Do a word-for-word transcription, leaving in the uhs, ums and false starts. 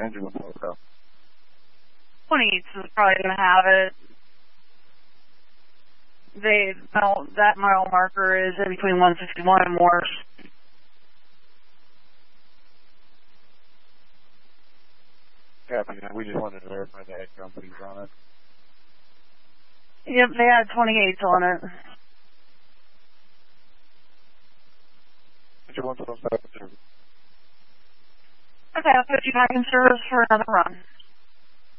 engine would blow up. twenty-eight is probably going to have it. They, well, that mile marker is in between one sixty-one and Morse. Copy that. We just wanted to verify the head companies on it. Yep, they had twenty-eights on it. Put your one twelve back in service. Okay, I'll put you back in service for another run.